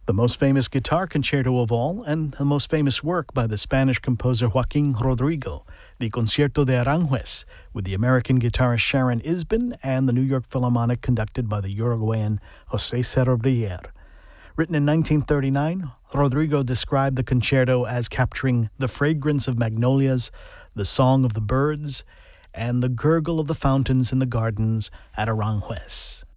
The most famous guitar concerto of all, and the most famous work by the Spanish composer Joaquín Rodrigo, the Concierto de Aranjuez, with the American guitarist Sharon Isbin and the New York Philharmonic conducted by the Uruguayan José Serrablier. Written in 1939, Rodrigo described the concerto as capturing the fragrance of magnolias, the song of the birds, and the gurgle of the fountains in the gardens at Aranjuez.